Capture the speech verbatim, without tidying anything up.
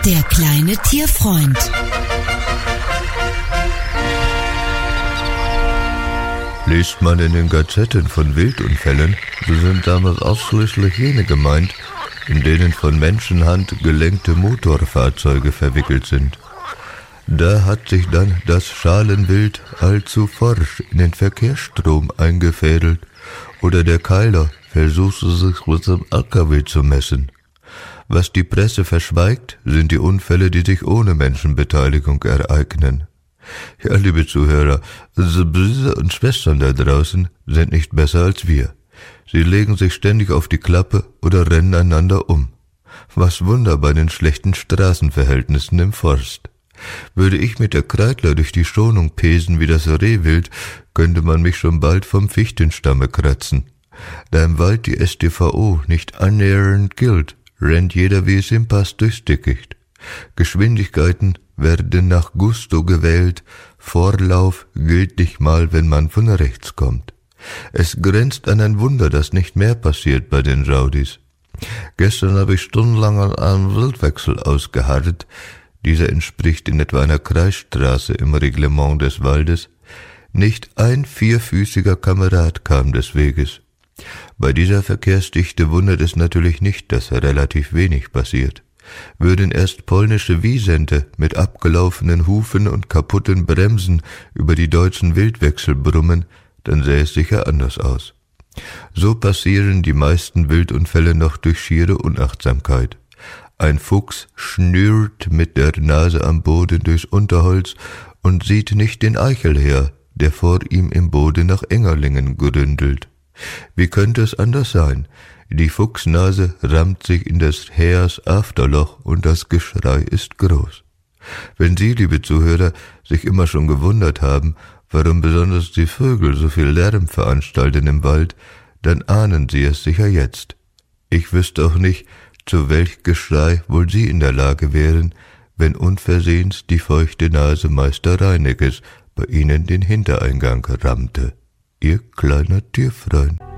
Der kleine Tierfreund. Liest man in den Gazetten von Wildunfällen, so sind damit ausschließlich jene gemeint, in denen von Menschenhand gelenkte Motorfahrzeuge verwickelt sind. Da hat sich dann das Schalenwild allzu forsch in den Verkehrsstrom eingefädelt oder der Keiler versuchte sich mit dem L K W zu messen. Was die Presse verschweigt, sind die Unfälle, die sich ohne Menschenbeteiligung ereignen. Ja, liebe Zuhörer, unsere Brüder und Schwestern da draußen sind nicht besser als wir. Sie legen sich ständig auf die Klappe oder rennen einander um. Was Wunder bei den schlechten Straßenverhältnissen im Forst. Würde ich mit der Kreidler durch die Schonung pesen wie das Rehwild, könnte man mich schon bald vom Fichtenstamme kratzen. Da im Wald die S t V O nicht annähernd gilt, rennt jeder wie es ihm passt durchs Dickicht. Geschwindigkeiten werden nach Gusto gewählt, Vorlauf gilt nicht mal, wenn man von rechts kommt. Es grenzt an ein Wunder, dass nicht mehr passiert bei den Rowdies. Gestern habe ich stundenlang an einem Wildwechsel ausgeharrt. Dieser entspricht in etwa einer Kreisstraße im Reglement des Waldes. Nicht ein vierfüßiger Kamerad kam des Weges. Bei dieser Verkehrsdichte wundert es natürlich nicht, dass relativ wenig passiert. Würden erst polnische Wisente mit abgelaufenen Hufen und kaputten Bremsen über die deutschen Wildwechsel brummen, dann sähe es sicher anders aus. So passieren die meisten Wildunfälle noch durch schiere Unachtsamkeit. Ein Fuchs schnürt mit der Nase am Boden durchs Unterholz und sieht nicht den Eichelherr, der vor ihm im Boden nach Engerlingen gründelt. Wie könnte es anders sein? Die Fuchsnase rammt sich in des Hähers Afterloch und das Geschrei ist groß. Wenn Sie, liebe Zuhörer, sich immer schon gewundert haben, warum besonders die Vögel so viel Lärm veranstalten im Wald, dann ahnen Sie es sicher jetzt. Ich wüsste auch nicht, zu welch Geschrei wohl Sie in der Lage wären, wenn unversehens die feuchte Nase Meister Reiniges bei Ihnen den Hintereingang rammte. Ihr kleiner Tierfreund.